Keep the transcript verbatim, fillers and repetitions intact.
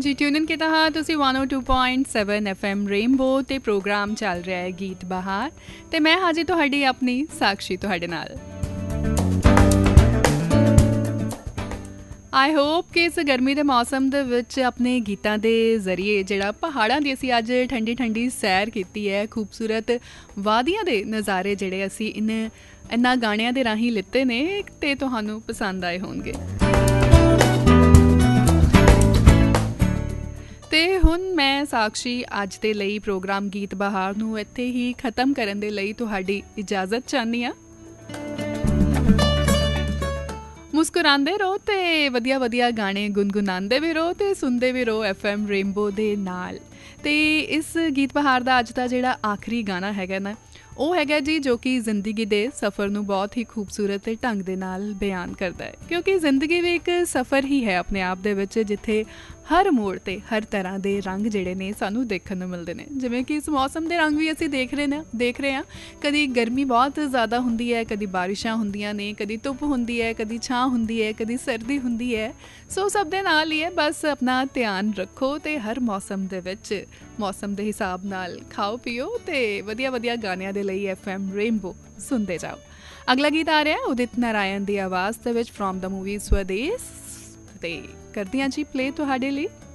ਜੀ ਟਿਊਨ ਇਨ ਕੀਤਾ ਹਾਂ ਤੁਸੀਂ one oh two point seven F M rainbow ਤੇ ਪ੍ਰੋਗਰਾਮ ਚੱਲ ਰਿਹਾ ਹੈ ਗੀਤ ਬਹਾਰ ਤੇ ਮੈਂ ਹਾਜੀ ਤੁਹਾਡੀ ਆਪਣੀ ਸਾਕਸ਼ੀ ਤੁਹਾਡੇ ਨਾਲ। ਆਈ ਹੋਪ ਕਿ ਇਸ ਗਰਮੀ ਦੇ ਮੌਸਮ ਦੇ ਵਿੱਚ ਆਪਣੇ ਗੀਤਾਂ ਦੇ ਜ਼ਰੀਏ ਜਿਹੜਾ ਪਹਾੜਾਂ ਦੀ ਅਸੀਂ ਅੱਜ ਠੰਡੀ ਠੰਡੀ ਸੈਰ ਕੀਤੀ ਹੈ, ਖੂਬਸੂਰਤ ਵਾਦੀਆਂ ਦੇ ਨਜ਼ਾਰੇ ਜਿਹੜੇ ਅਸੀਂ ਇਨ ਇਹਨਾਂ ਗਾਣਿਆਂ ਦੇ ਰਾਹੀਂ ਲਿੱਤੇ ਨੇ ਤੇ ਤੁਹਾਨੂੰ ਪਸੰਦ ਆਏ ਹੋਣਗੇ। ਤੇ ਹੁਣ ਮੈਂ ਸਾਕਸ਼ੀ ਅੱਜ ਦੇ ਲਈ ਪ੍ਰੋਗਰਾਮ ਗੀਤ ਬਹਾਰ ਨੂੰ ਇੱਥੇ ਹੀ ਖਤਮ ਕਰਨ ਦੇ ਲਈ ਤੁਹਾਡੀ ਇਜਾਜ਼ਤ ਚਾਹੁੰਦੀ ਹਾਂ। ਮੁਸਕਰਾਉਂਦੇ ਰਹੋ ਤੇ ਵਧੀਆ ਵਧੀਆ ਗਾਣੇ ਗੁਨਗੁਨਾਉਂਦੇ ਵੀ ਰਹੋ ਤੇ ਸੁਣਦੇ ਵੀ ਰਹੋ ਐਫ ਐਮ ਰੇਨਬੋ ਦੇ ਨਾਲ। ਤੇ ਇਸ ਗੀਤ ਬਹਾਰ ਦਾ ਅੱਜ ਦਾ ਜਿਹੜਾ ਆਖਰੀ ਗਾਣਾ ਹੈਗਾ ਨਾ ਉਹ ਹੈਗਾ ਜੀ ਜੋ ਕਿ ਜ਼ਿੰਦਗੀ ਦੇ ਸਫ਼ਰ ਨੂੰ ਬਹੁਤ ਹੀ ਖੂਬਸੂਰਤ ਢੰਗ ਦੇ ਨਾਲ ਬਿਆਨ ਕਰਦਾ ਹੈ, ਕਿਉਂਕਿ ਜ਼ਿੰਦਗੀ ਵੀ ਇੱਕ ਸਫ਼ਰ ਹੀ ਹੈ ਆਪਣੇ ਆਪ ਦੇ ਵਿੱਚ, ਜਿੱਥੇ ਹਰ ਮੋੜ 'ਤੇ ਹਰ ਤਰ੍ਹਾਂ ਦੇ ਰੰਗ ਜਿਹੜੇ ਨੇ ਸਾਨੂੰ ਦੇਖਣ ਨੂੰ ਮਿਲਦੇ ਨੇ। ਜਿਵੇਂ ਕਿ ਇਸ ਮੌਸਮ ਦੇ ਰੰਗ ਵੀ ਅਸੀਂ ਦੇਖ ਰਹੇ ਨੇ ਦੇਖ ਰਹੇ ਹਾਂ ਕਦੀ ਗਰਮੀ ਬਹੁਤ ਜ਼ਿਆਦਾ ਹੁੰਦੀ ਹੈ, ਕਦੀ ਬਾਰਿਸ਼ਾਂ ਹੁੰਦੀਆਂ ਨੇ, ਕਦੀ ਧੁੱਪ ਹੁੰਦੀ ਹੈ, ਕਦੀ ਛਾਂ ਹੁੰਦੀ ਹੈ, ਕਦੀ ਸਰਦੀ ਹੁੰਦੀ ਹੈ। ਸੋ ਸਭ ਦੇ ਨਾਲ ਹੀ ਹੈ, ਬਸ ਆਪਣਾ ਧਿਆਨ ਰੱਖੋ ਤੇ ਹਰ ਮੌਸਮ ਦੇ ਵਿੱਚ ਮੌਸਮ ਦੇ ਹਿਸਾਬ ਨਾਲ ਖਾਓ ਪੀਓ ਤੇ ਵਧੀਆ ਵਧੀਆ ਗਾਣਿਆਂ ਦੇ ਲਈ ਐਫ ਐਮ ਰੇਨਬੋ ਸੁਣਦੇ ਜਾਓ। ਅਗਲਾ ਗੀਤ ਆ ਰਿਹਾ ਉਦਿਤ ਨਾਰਾਇਣ ਦੀ ਆਵਾਜ਼ ਦੇ ਵਿੱਚ ਫਰੋਮ ਦਾ ਮੂਵੀ ਸਵਦੇਸ ਤੇ ਕਰਦੀਆਂ ਜੀ ਪਲੇ ਤੁਹਾਡੇ ਲਈ।